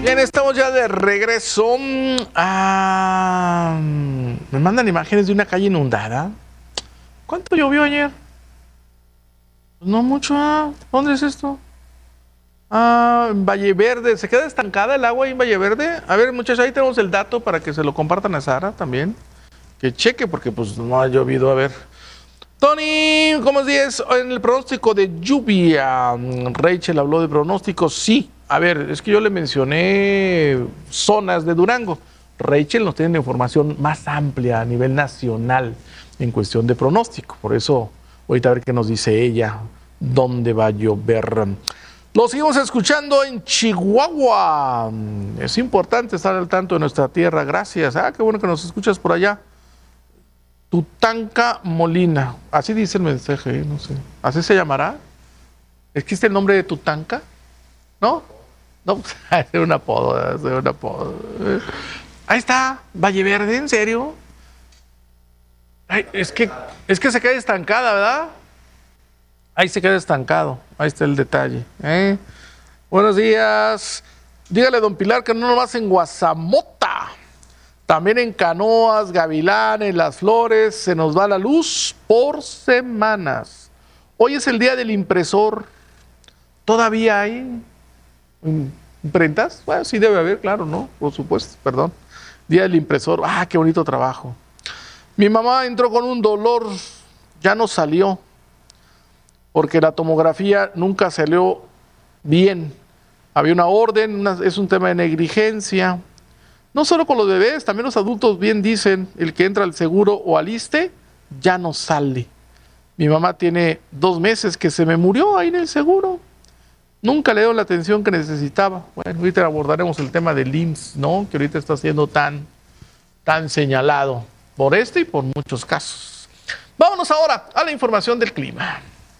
Bien, estamos ya de regreso. Me mandan imágenes de una calle inundada. ¿Cuánto llovió ayer? Pues no mucho. ¿Dónde es esto? En Valle Verde. ¿Se queda estancada el agua ahí en Valle Verde? A ver, muchachos, ahí tenemos el dato para que se lo compartan a Sara también. Que cheque, porque pues no ha llovido. A ver. Tony, ¿cómo es? En el pronóstico de lluvia, Rachel habló de pronóstico, sí. A ver, es que yo le mencioné zonas de Durango. Rachel nos tiene información más amplia a nivel nacional en cuestión de pronóstico. Por eso, ahorita a ver qué nos dice ella, dónde va a llover. Lo seguimos escuchando en Chihuahua. Es importante estar al tanto de nuestra tierra. Gracias. Qué bueno que nos escuchas por allá. Tutanka Molina, así dice el mensaje, no sé. ¿Así se llamará? ¿Existe el nombre de Tutanka? ¿No? No, es un apodo, es un apodo. Ahí está, Valle Verde, ¿en serio? Ay, es que se queda estancada, ¿verdad? Ahí se queda estancado, ahí está el detalle. Buenos días. Dígale a don Pilar que no nomás en Guazamota. También en Canoas, Gavilanes, Las Flores, se nos va la luz por semanas. Hoy es el día del impresor. ¿Todavía hay imprentas? Bueno, sí debe haber, claro, ¿no? Por supuesto, perdón. Día del impresor. Qué bonito trabajo. Mi mamá entró con un dolor, ya no salió, porque la tomografía nunca salió bien. Había una orden, es un tema de negligencia. No solo con los bebés, también los adultos bien dicen, el que entra al seguro o al ISSSTE ya no sale. Mi mamá tiene 2 meses que se me murió ahí en el seguro. Nunca le dio la atención que necesitaba. Bueno, ahorita abordaremos el tema del IMSS, ¿no? Que ahorita está siendo tan señalado por este y por muchos casos. Vámonos ahora a la información del clima.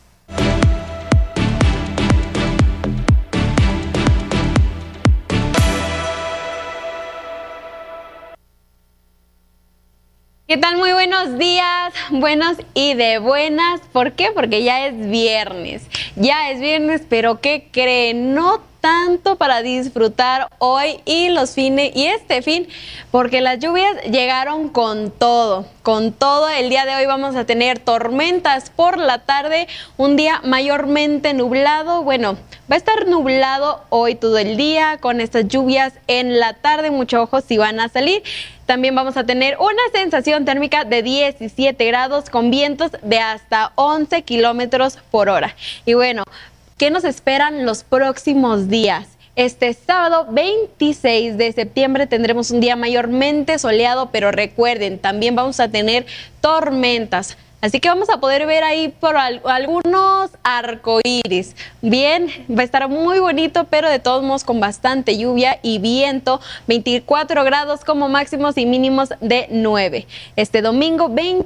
¿Qué tal? Muy buenos días, buenos y de buenas. ¿Por qué? Porque ya es viernes. Ya es viernes, pero ¿qué creen? No tanto para disfrutar hoy y los fines y este fin, porque las lluvias llegaron con todo. Con todo, el día de hoy vamos a tener tormentas por la tarde, un día mayormente nublado. Bueno, va a estar nublado hoy todo el día con estas lluvias en la tarde. Mucho ojo si van a salir. También vamos a tener una sensación térmica de 17 grados con vientos de hasta 11 kilómetros por hora. Y bueno, ¿qué nos esperan los próximos días? Este sábado 26 de septiembre tendremos un día mayormente soleado, pero recuerden, también vamos a tener tormentas. Así que vamos a poder ver ahí por algunos arcoíris. Bien, va a estar muy bonito, pero de todos modos con bastante lluvia y viento. 24 grados como máximos y mínimos de 9. Este domingo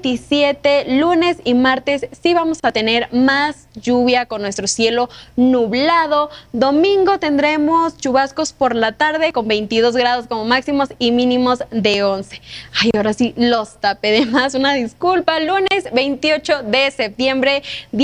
27, lunes y martes sí vamos a tener más lluvia con nuestro cielo nublado. Domingo tendremos chubascos por la tarde con 22 grados como máximos y mínimos de 11. Ay, ahora sí los tapé de más, una disculpa. Lunes 28 de septiembre,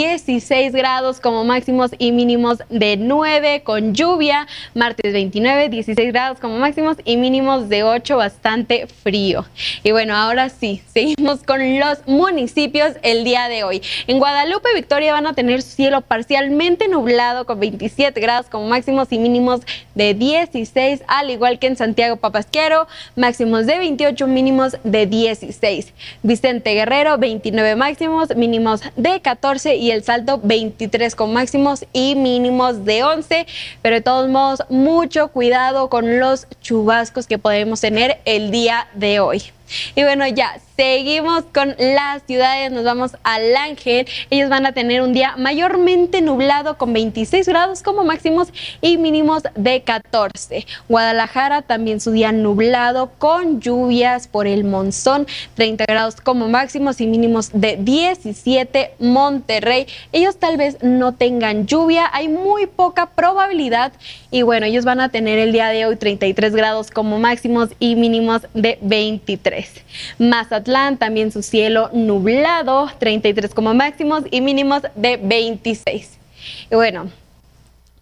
16 grados como máximos y mínimos de 9 con lluvia. Martes 29, 16 grados como máximos y mínimos de 8, bastante frío. Y bueno, ahora sí, seguimos con los municipios el día de hoy. En Guadalupe y Victoria van a tener cielo parcialmente nublado con 27 grados como máximos y mínimos de 16, al igual que en Santiago Papasquiaro, máximos de 28, mínimos de 16. Vicente Guerrero, 29 máximos, mínimos de 14 y El Salto 23 con máximos y mínimos de 11, pero de todos modos mucho cuidado con los chubascos que podemos tener el día de hoy. Y bueno, ya seguimos con las ciudades, nos vamos al Ángel. Ellos van a tener un día mayormente nublado con 26 grados como máximos y mínimos de 14. Guadalajara también su día nublado con lluvias por el monzón, 30 grados como máximos y mínimos de 17. Monterrey, ellos tal vez no tengan lluvia, hay muy poca probabilidad y bueno, ellos van a tener el día de hoy 33 grados como máximos y mínimos de 23. Mazatlán también su cielo nublado, 33 como máximos y mínimos de 26. Y bueno,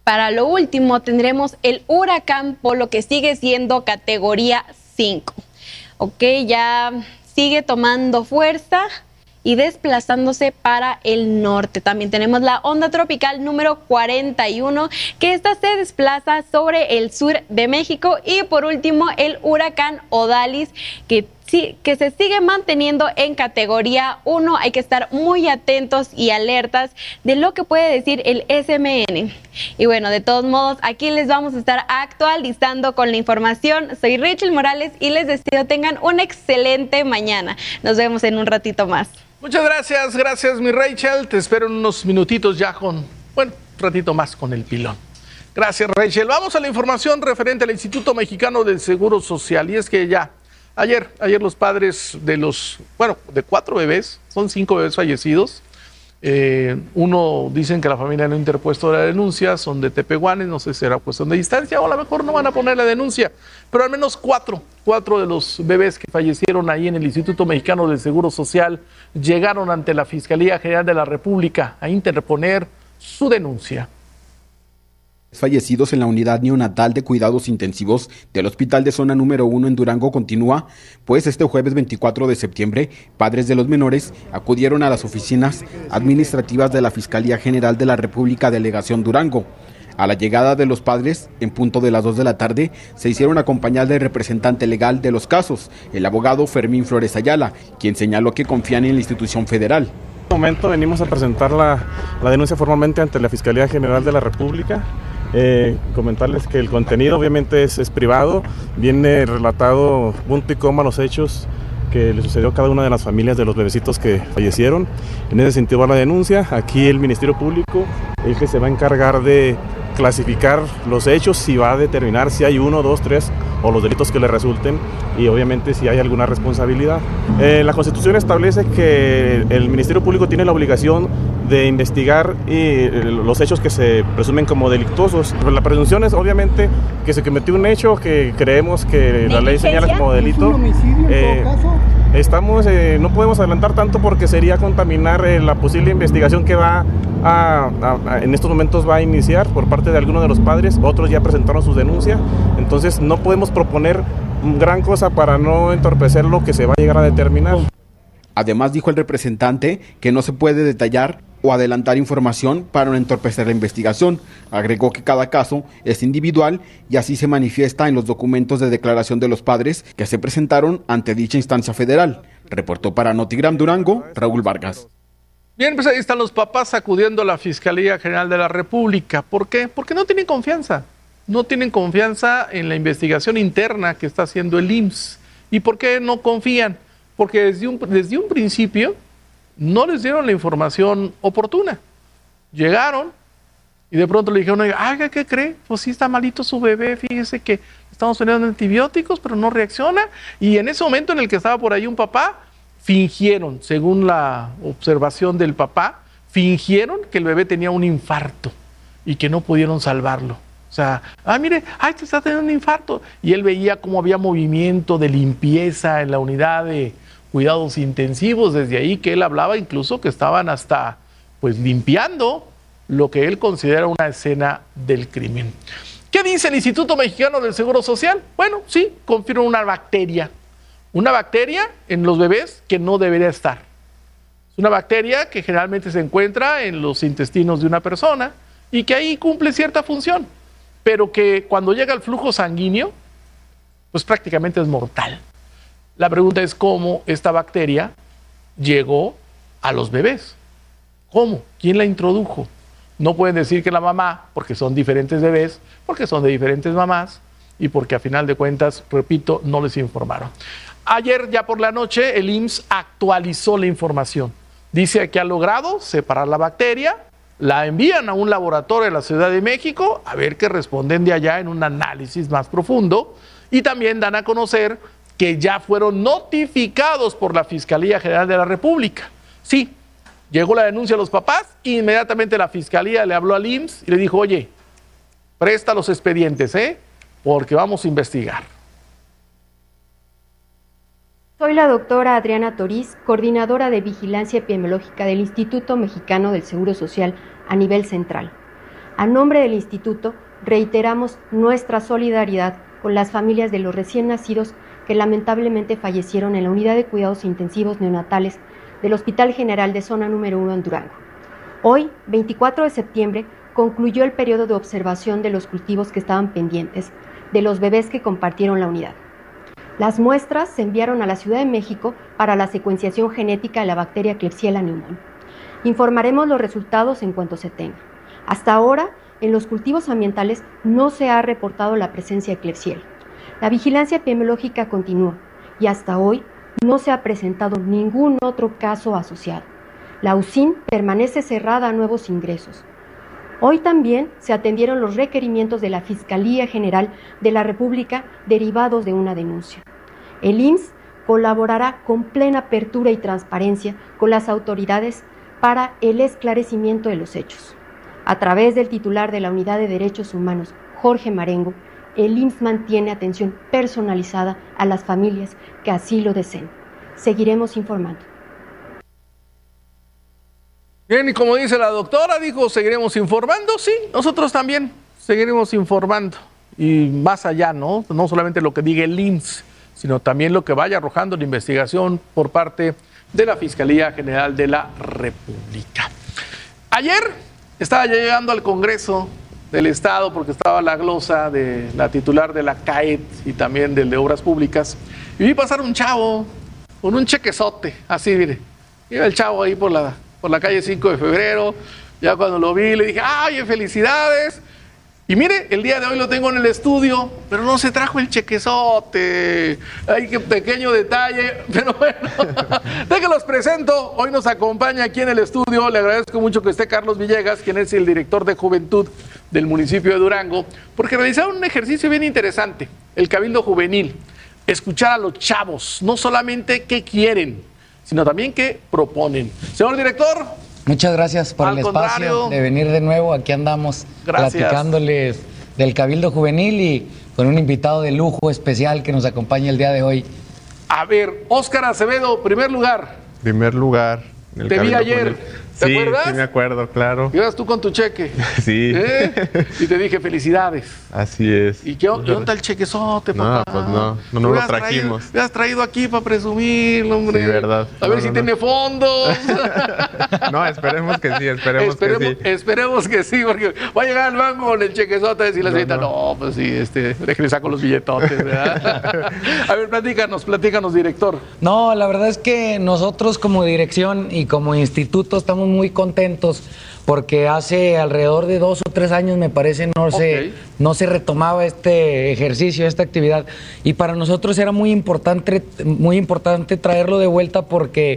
Para lo último tendremos el huracán Polo, que sigue siendo categoría 5. Ok, ya sigue tomando fuerza y desplazándose para el norte. También tenemos la onda tropical número 41, que esta se desplaza sobre el sur de México. Y por último, el huracán Odalis, que se sigue manteniendo en categoría 1. Hay que estar muy atentos y alertas de lo que puede decir el SMN. Y bueno, de todos modos, aquí les vamos a estar actualizando con la información. Soy Rachel Morales y les deseo tengan una excelente mañana. Nos vemos en un ratito más. Muchas gracias mi Rachel. Te espero en unos minutitos ya un ratito más con el pilón. Gracias, Rachel. Vamos a la información referente al Instituto Mexicano del Seguro Social. Y es que ayer los padres de 4 bebés, son 5 bebés fallecidos. Uno dicen que la familia no ha interpuesto la denuncia, son de Tepehuanes, no sé si será cuestión de distancia o a lo mejor no van a poner la denuncia, pero al menos cuatro de los bebés que fallecieron ahí en el Instituto Mexicano del Seguro Social llegaron ante la Fiscalía General de la República a interponer su denuncia. Fallecidos en la unidad neonatal de cuidados intensivos del Hospital de Zona número 1 en Durango continúa, pues este jueves 24 de septiembre, padres de los menores acudieron a las oficinas administrativas de la Fiscalía General de la República Delegación Durango. A la llegada de los padres, en punto de las 2 de la tarde, se hicieron acompañar del representante legal de los casos, el abogado Fermín Flores Ayala, quien señaló que confían en la institución federal. En este momento venimos a presentar la denuncia formalmente ante la Fiscalía General de la República. Comentarles que el contenido obviamente es privado, viene relatado punto y coma los hechos que le sucedió a cada una de las familias de los bebecitos que fallecieron. En ese sentido va la denuncia. Aquí el Ministerio Público es el que se va a encargar de clasificar los hechos, si va a determinar si hay 1, 2, 3 o los delitos que le resulten y obviamente si hay alguna responsabilidad. La Constitución establece que el Ministerio Público tiene la obligación de investigar los hechos que se presumen como delictuosos. La presunción es obviamente que se cometió un hecho que creemos que la ley señala como delito. ¿Es un homicidio en todo caso? No podemos adelantar tanto porque sería contaminar la posible investigación que en estos momentos va a iniciar por parte de algunos de los padres. Otros ya presentaron sus denuncias, entonces no podemos proponer gran cosa para no entorpecer lo que se va a llegar a determinar. Además, dijo el representante que no se puede detallar o adelantar información para no entorpecer la investigación. Agregó que cada caso es individual y así se manifiesta en los documentos de declaración de los padres que se presentaron ante dicha instancia federal. Reportó para Notigram Durango, Raúl Vargas. Bien, pues ahí están los papás acudiendo a la Fiscalía General de la República. ¿Por qué? Porque no tienen confianza. No tienen confianza en la investigación interna que está haciendo el IMSS. ¿Y por qué no confían? Porque desde un principio no les dieron la información oportuna. Llegaron y de pronto le dijeron, oiga, ¿qué cree? Pues sí está malito su bebé, fíjese que estamos poniendo antibióticos, pero no reacciona. Y en ese momento en el que estaba por ahí un papá, fingieron, según la observación del papá, fingieron que el bebé tenía un infarto y que no pudieron salvarlo. O sea, mire, te está teniendo un infarto. Y él veía cómo había movimiento de limpieza en la unidad de cuidados intensivos, desde ahí que él hablaba incluso que estaban hasta limpiando lo que él considera una escena del crimen. ¿Qué dice el Instituto Mexicano del Seguro Social? Bueno, sí, confirma una bacteria en los bebés que no debería estar. Es una bacteria que generalmente se encuentra en los intestinos de una persona y que ahí cumple cierta función, pero que cuando llega al flujo sanguíneo, pues prácticamente es mortal. La pregunta es cómo esta bacteria llegó a los bebés. ¿Cómo? ¿Quién la introdujo? No pueden decir que la mamá, porque son diferentes bebés, porque son de diferentes mamás y porque a final de cuentas, repito, no les informaron. Ayer ya por la noche el IMSS actualizó la información. Dice que ha logrado separar la bacteria, la envían a un laboratorio de la Ciudad de México a ver qué responden de allá en un análisis más profundo y también dan a conocer que ya fueron notificados por la Fiscalía General de la República. Sí, llegó la denuncia a los papás y inmediatamente la Fiscalía le habló al IMSS y le dijo, oye, presta los expedientes, porque vamos a investigar. Soy la doctora Adriana Toriz, coordinadora de Vigilancia Epidemiológica del Instituto Mexicano del Seguro Social a nivel central. A nombre del Instituto, reiteramos nuestra solidaridad con las familias de los recién nacidos que lamentablemente fallecieron en la unidad de cuidados intensivos neonatales del Hospital General de Zona Número 1 en Durango. Hoy, 24 de septiembre, concluyó el periodo de observación de los cultivos que estaban pendientes de los bebés que compartieron la unidad. Las muestras se enviaron a la Ciudad de México para la secuenciación genética de la bacteria Klebsiella pneumoniae. Informaremos los resultados en cuanto se tenga. Hasta ahora, en los cultivos ambientales no se ha reportado la presencia de Klebsiella. La vigilancia epidemiológica continúa y hasta hoy no se ha presentado ningún otro caso asociado. La UCIN permanece cerrada a nuevos ingresos. Hoy también se atendieron los requerimientos de la Fiscalía General de la República derivados de una denuncia. El IMSS colaborará con plena apertura y transparencia con las autoridades para el esclarecimiento de los hechos. A través del titular de la Unidad de Derechos Humanos, Jorge Marengo, el IMSS mantiene atención personalizada a las familias que así lo deseen. Seguiremos informando. Bien, y como dice la doctora, dijo, seguiremos informando. Sí, nosotros también seguiremos informando. Y más allá, ¿no? No solamente lo que diga el IMSS, sino también lo que vaya arrojando la investigación por parte de la Fiscalía General de la República. Ayer estaba ya llegando al Congreso del Estado porque estaba la glosa de la titular de la CAET y también del de Obras Públicas. Y vi pasar un chavo con un chequezote, así, mire. Iba el chavo ahí por la calle 5 de febrero, ya cuando lo vi le dije, ¡ay, felicidades! Y mire, el día de hoy lo tengo en el estudio, pero no se trajo el chequezote. ¡Ay, qué pequeño detalle! Pero bueno, de que los presento, hoy nos acompaña aquí en el estudio, le agradezco mucho que esté Carlos Villegas, quien es el director de Juventud del municipio de Durango, porque realizaron un ejercicio bien interesante, el Cabildo Juvenil, escuchar a los chavos, no solamente qué quieren, sino también qué proponen. Señor director. Muchas gracias por el espacio de venir de nuevo. Aquí andamos platicándoles del Cabildo Juvenil y con un invitado de lujo especial que nos acompaña el día de hoy. A ver, Óscar Acevedo, primer lugar. Primer lugar. Te vi ayer. ¿Te acuerdas? Sí, me acuerdo, claro. Ibas tú con tu cheque. Sí. Y te dije, felicidades. Así es. ¿Y qué onda el chequezote, papá? No, pues no lo trajimos. Me has traído aquí para presumirlo, hombre. Sí, verdad. A ver si tiene fondos. No, esperemos que sí, esperemos que sí, porque va a llegar al banco con el chequezote y decirle a la señorita, no, pues sí, déjeme sacar los billetotes, ¿verdad? A ver, platícanos, director. No, la verdad es que nosotros como dirección y como instituto estamos muy contentos porque hace alrededor de 2 o 3 años, me parece, no se retomaba este ejercicio, esta actividad, y para nosotros era muy importante traerlo de vuelta porque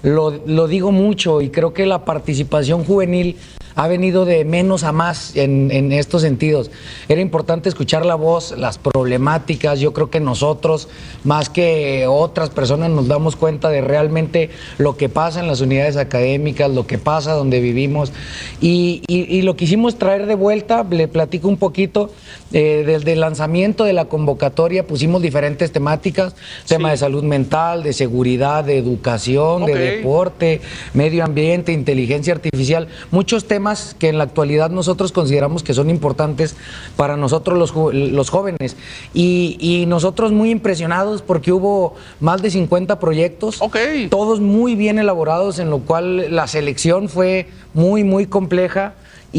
lo digo mucho y creo que la participación juvenil ha venido de menos a más en estos sentidos. Era importante escuchar la voz, las problemáticas. Yo creo que nosotros, más que otras personas, nos damos cuenta de realmente lo que pasa en las unidades académicas, lo que pasa donde vivimos. Y lo quisimos traer de vuelta. Le platico un poquito. Desde el lanzamiento de la convocatoria pusimos diferentes temáticas. Tema de salud mental, de seguridad, de educación, de deporte, medio ambiente, inteligencia artificial. Muchos temas que en la actualidad nosotros consideramos que son importantes para nosotros los jóvenes y nosotros muy impresionados porque hubo más de 50 proyectos, todos muy bien elaborados, en lo cual la selección fue muy compleja.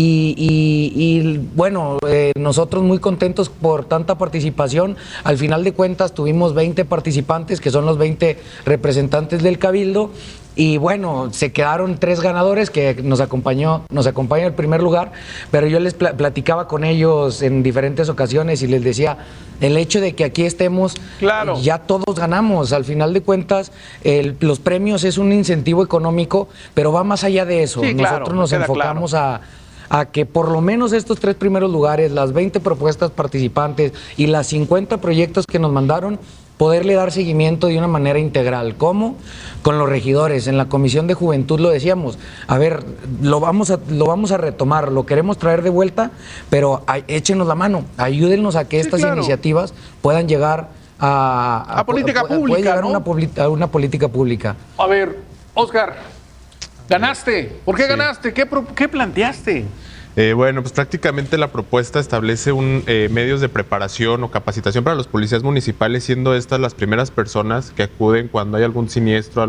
Y bueno, nosotros muy contentos por tanta participación. Al final de cuentas tuvimos 20 participantes, que son los 20 representantes del Cabildo, y bueno, se quedaron 3 ganadores que nos acompaña el primer lugar, pero yo les platicaba con ellos en diferentes ocasiones y les decía, el hecho de que aquí estemos, ya todos ganamos. Al final de cuentas, los premios es un incentivo económico, pero va más allá de eso. Nosotros nos enfocamos a que por lo menos estos 3 primeros lugares, las 20 propuestas participantes y las 50 proyectos que nos mandaron, poderle dar seguimiento de una manera integral. ¿Cómo? Con los regidores. En la Comisión de Juventud lo decíamos, a ver, lo vamos a retomar, lo queremos traer de vuelta, pero échenos la mano, ayúdennos a que estas iniciativas puedan llegar a política pública, a una política pública. A ver, Óscar, ganaste. ¿Por qué ganaste? ¿Qué planteaste? Bueno, pues prácticamente la propuesta establece medios de preparación o capacitación para los policías municipales, siendo estas las primeras personas que acuden cuando hay algún siniestro,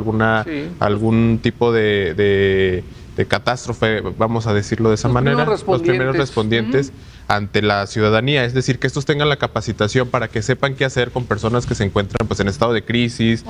algún tipo de catástrofe, vamos a decirlo de esa manera, los primeros respondientes ante la ciudadanía, es decir, que estos tengan la capacitación para que sepan qué hacer con personas que se encuentran pues en estado de crisis,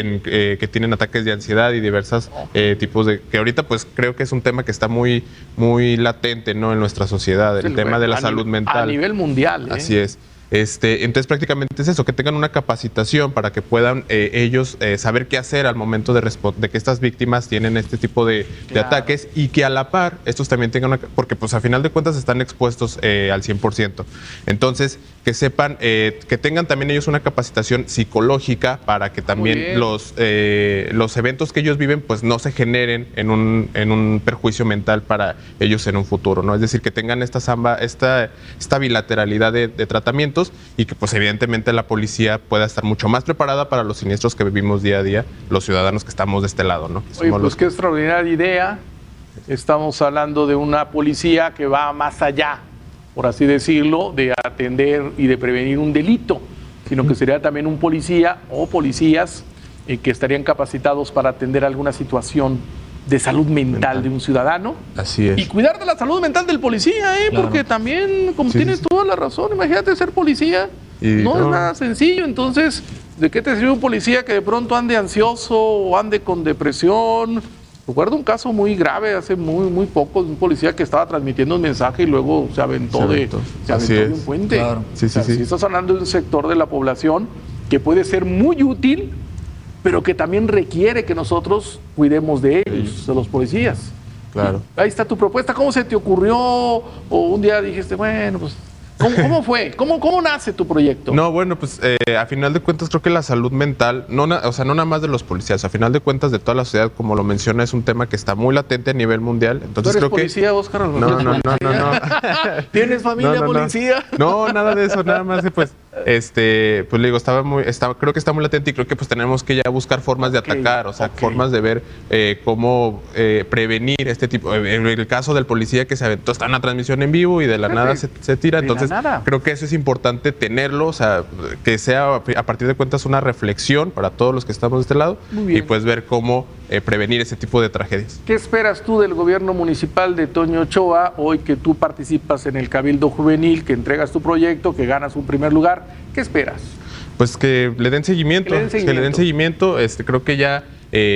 que tienen ataques de ansiedad y diversos tipos de, que ahorita pues creo que es un tema que está muy latente, ¿no?, en nuestra sociedad, el tema de la salud mental. A nivel mundial. Así es. Entonces prácticamente es eso, que tengan una capacitación para que puedan ellos saber qué hacer al momento de que estas víctimas tienen este tipo de ataques, y que a la par estos también tengan porque pues a final de cuentas están expuestos al 100%. Entonces que sepan, que tengan también ellos una capacitación psicológica para que también los eventos que ellos viven pues no se generen en un perjuicio mental para ellos en un futuro, ¿no? Es decir, que tengan esta bilateralidad de tratamientos, y que pues evidentemente la policía pueda estar mucho más preparada para los siniestros que vivimos día a día los ciudadanos que estamos de este lado, ¿no? Oye, pues qué extraordinaria idea. Estamos hablando de una policía que va más allá, por así decirlo, de atender y de prevenir un delito, sino que sería también un policía o policías que estarían capacitados para atender alguna situación de salud mental de un ciudadano. Así es. Y cuidar de la salud mental del policía, claro. Porque también, como tienes toda la razón, imagínate ser policía, no es nada sencillo. Entonces, ¿de qué te sirve un policía que de pronto ande ansioso o ande con depresión? Recuerdo un caso muy grave hace muy poco, de un policía que estaba transmitiendo un mensaje y luego se aventó de un puente. Claro. Si estás hablando de un sector de la población que puede ser muy útil, pero que también requiere que nosotros cuidemos de ellos, de los policías. Claro. Ahí está tu propuesta. ¿Cómo se te ocurrió? O un día dijiste, bueno, pues, ¿cómo fue? ¿Cómo nace tu proyecto? No, bueno, pues a final de cuentas creo que la salud mental, no nada más de los policías, a final de cuentas de toda la sociedad, como lo menciona, es un tema que está muy latente a nivel mundial. Entonces, ¿tú eres creo policía, Óscar? No. ¿Tienes familia policía? No, nada de eso, nada más pues pues le digo, creo que está muy latente, y creo que pues tenemos que ya buscar formas de atacar, o sea, formas de ver cómo prevenir este tipo. En el caso del policía que se aventó, está en la transmisión en vivo y de la nada se tira, entonces creo que eso es importante tenerlo, o sea, que sea a partir de cuentas una reflexión para todos los que estamos de este lado, y pues ver cómo prevenir ese tipo de tragedias. ¿Qué esperas tú del gobierno municipal de Toño Ochoa hoy que tú participas en el Cabildo Juvenil, que entregas tu proyecto, que ganas un primer lugar? ¿Qué esperas? Pues que le den seguimiento, creo que ya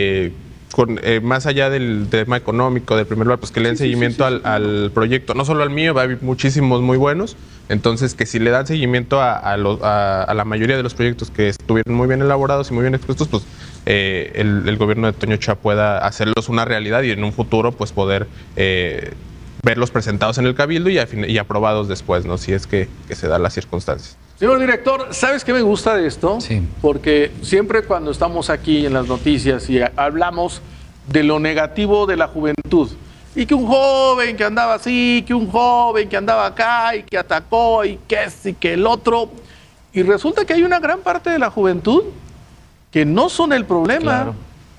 más allá del tema económico del primer lugar, pues que le den seguimiento al proyecto, no solo al mío, va a haber muchísimos muy buenos, entonces que si le dan seguimiento a la mayoría de los proyectos que estuvieron muy bien elaborados y muy bien expuestos, pues el gobierno de Toño Ochoa pueda hacerlos una realidad, y en un futuro pues poder verlos presentados en el Cabildo y aprobados después, ¿no? Si es que se dan las circunstancias. Señor director, ¿sabes qué me gusta de esto? Sí. Porque siempre cuando estamos aquí en las noticias y hablamos de lo negativo de la juventud, y que un joven que andaba así, que un joven que andaba acá y que atacó y que el otro, y resulta que hay una gran parte de la juventud que no son el problema,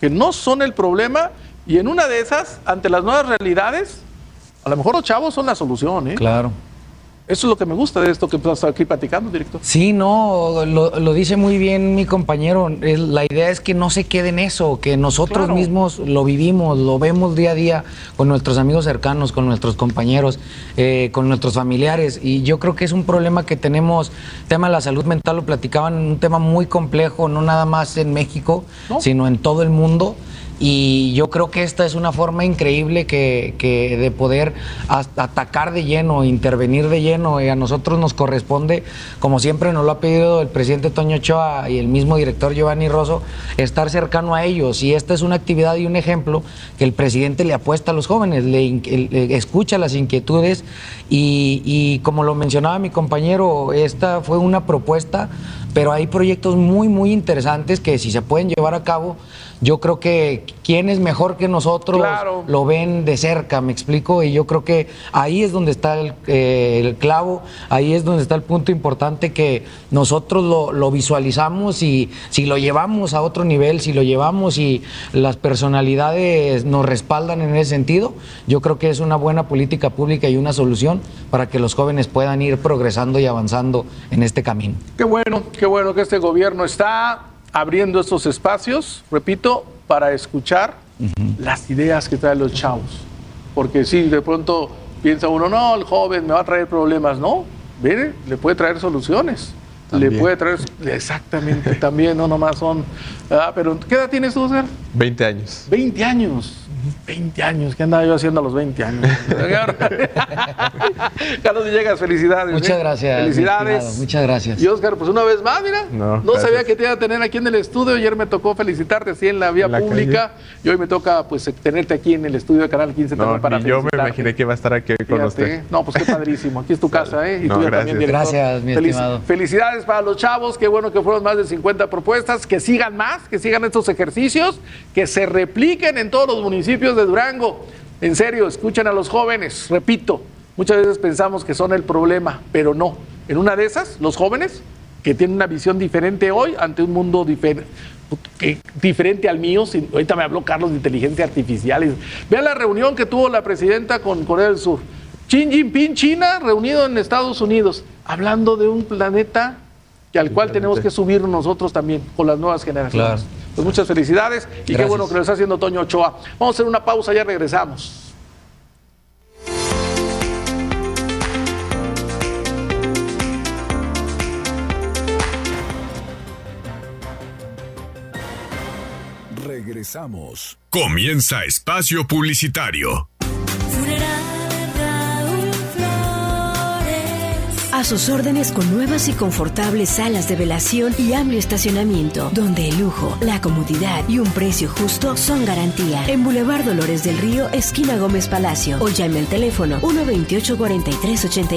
y en una de esas, ante las nuevas realidades, a lo mejor los chavos son la solución, ¿eh? Claro. Eso es lo que me gusta de esto que estás aquí platicando, director. Sí, no, lo dice muy bien mi compañero. La idea es que no se quede en eso, que nosotros mismos lo vivimos, lo vemos día a día con nuestros amigos cercanos, con nuestros compañeros, con nuestros familiares. Y yo creo que es un problema que tenemos, el tema de la salud mental, lo platicaban, un tema muy complejo, no nada más en México, sino en todo el mundo. Y yo creo que esta es una forma increíble que de poder atacar de lleno, intervenir de lleno, y a nosotros nos corresponde, como siempre nos lo ha pedido el presidente Toño Ochoa y el mismo director Giovanni Rosso, estar cercano a ellos. Y esta es una actividad y un ejemplo que el presidente le apuesta a los jóvenes, le escucha las inquietudes, y como lo mencionaba mi compañero, esta fue una propuesta, pero hay proyectos muy interesantes que si se pueden llevar a cabo, yo creo que quienes mejor que nosotros lo ven de cerca, me explico, y yo creo que ahí es donde está el clavo, ahí es donde está el punto importante, que nosotros lo visualizamos, y si lo llevamos a otro nivel, si lo llevamos y las personalidades nos respaldan en ese sentido, yo creo que es una buena política pública y una solución para que los jóvenes puedan ir progresando y avanzando en este camino. Qué bueno que este gobierno está abriendo estos espacios, repito, para escuchar las ideas que traen los chavos. Porque si de pronto piensa uno, no, el joven me va a traer problemas, no, mire, le puede traer soluciones. También. Le puede traer, exactamente, también, no nomás son, pero ¿qué edad tienes tú, Oscar? 20 años. 20 años. 20 años, ¿qué andaba yo haciendo a los 20 años? Carlos Villegas, felicidades. Muchas gracias. Felicidades. Muchas gracias. Y Oscar, pues una vez más, mira, no sabía que te iba a tener aquí en el estudio. Ayer me tocó felicitarte así en la vía pública calle. Y hoy me toca pues tenerte aquí en el estudio de Canal 15 también para felicitarte. Yo me imaginé que iba a estar aquí con usted. No, pues qué padrísimo. Aquí es tu casa, ¿eh? Y tú también, director. Gracias, mi estimado. Felicidades para los chavos. Qué bueno que fueron más de 50 propuestas. Que sigan más, que sigan estos ejercicios, que se repliquen en todos los municipios de Durango. En serio, escuchen a los jóvenes, repito, muchas veces pensamos que son el problema, pero no. En una de esas, los jóvenes, que tienen una visión diferente hoy ante un mundo diferente al mío, ahorita me habló Carlos de inteligencia artificial. Vean la reunión que tuvo la presidenta con Corea del Sur. Xi Jinping, China, reunido en Estados Unidos, hablando de un planeta al cual tenemos que subirnos nosotros también, con las nuevas generaciones. Claro. Pues muchas felicidades y gracias. Qué bueno que lo está haciendo Toño Ochoa. Vamos a hacer una pausa, ya regresamos. Regresamos. Comienza Espacio Publicitario. A sus órdenes con nuevas y confortables salas de velación y amplio estacionamiento, donde el lujo, la comodidad y un precio justo son garantía. En Boulevard Dolores del Río, esquina Gómez Palacio, o llame al teléfono 128-4380.